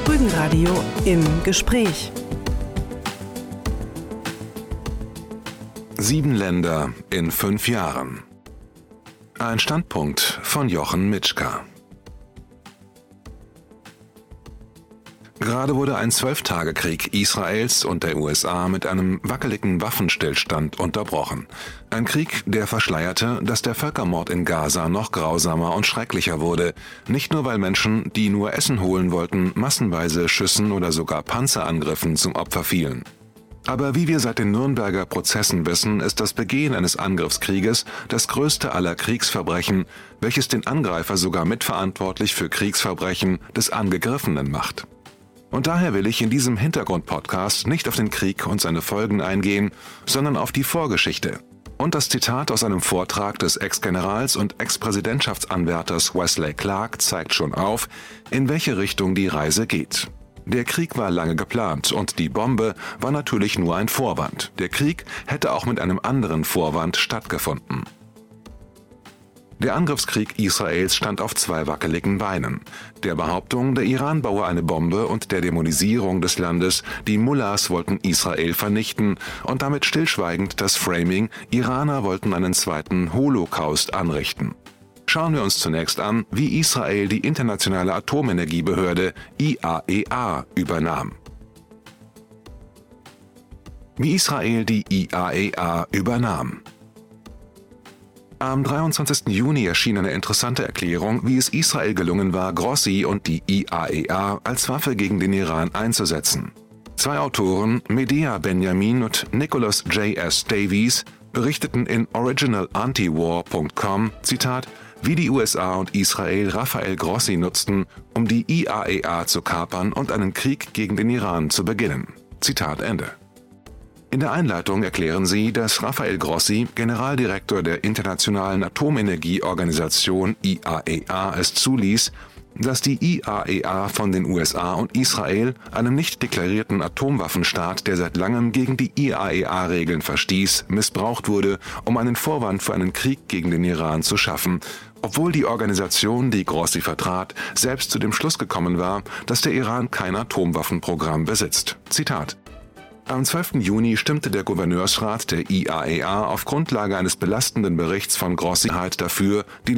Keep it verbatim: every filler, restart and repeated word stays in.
Rügenradio im Gespräch. Sieben Länder in fünf Jahren. Ein Standpunkt von Jochen Mitschka. Gerade wurde ein Zwölf-Tage-Krieg Israels und der U S A mit einem wackeligen Waffenstillstand unterbrochen. Ein Krieg, der verschleierte, dass der Völkermord in Gaza noch grausamer und schrecklicher wurde. Nicht nur, weil Menschen, die nur Essen holen wollten, massenweise Schüssen oder sogar Panzerangriffen zum Opfer fielen. Aber wie wir seit den Nürnberger Prozessen wissen, ist das Begehen eines Angriffskrieges das größte aller Kriegsverbrechen, welches den Angreifer sogar mitverantwortlich für Kriegsverbrechen des Angegriffenen macht. Und daher will ich in diesem Hintergrund-Podcast nicht auf den Krieg und seine Folgen eingehen, sondern auf die Vorgeschichte. Und das Zitat aus einem Vortrag des Ex-Generals und Ex-Präsidentschaftsanwärters Wesley Clark zeigt schon auf, in welche Richtung die Reise geht. Der Krieg war lange geplant und die Bombe war natürlich nur ein Vorwand. Der Krieg hätte auch mit einem anderen Vorwand stattgefunden. Der Angriffskrieg Israels stand auf zwei wackeligen Beinen. Der Behauptung, der Iran baue eine Bombe und der Dämonisierung des Landes, die Mullahs wollten Israel vernichten und damit stillschweigend das Framing, Iraner wollten einen zweiten Holocaust anrichten. Schauen wir uns zunächst an, wie Israel die internationale Atomenergiebehörde I A E A übernahm. Wie Israel die I A E A übernahm. Am dreiundzwanzigsten Juni erschien eine interessante Erklärung, wie es Israel gelungen war, Grossi und die I A E A als Waffe gegen den Iran einzusetzen. Zwei Autoren, Medea Benjamin und Nicholas J S Davies, berichteten in original antiwar punkt com, Zitat, wie die U S A und Israel Rafael Grossi nutzten, um die I A E A zu kapern und einen Krieg gegen den Iran zu beginnen. Zitat Ende. In der Einleitung erklären sie, dass Rafael Grossi, Generaldirektor der Internationalen Atomenergieorganisation I A E A, es zuließ, dass die I A E A von den U S A und Israel, einem nicht deklarierten Atomwaffenstaat, der seit langem gegen die I A E A-Regeln verstieß, missbraucht wurde, um einen Vorwand für einen Krieg gegen den Iran zu schaffen, obwohl die Organisation, die Grossi vertrat, selbst zu dem Schluss gekommen war, dass der Iran kein Atomwaffenprogramm besitzt. Zitat. Am zwölften Juni stimmte der Gouverneursrat der I A E A auf Grundlage eines belastenden Berichts von Grossi dafür, die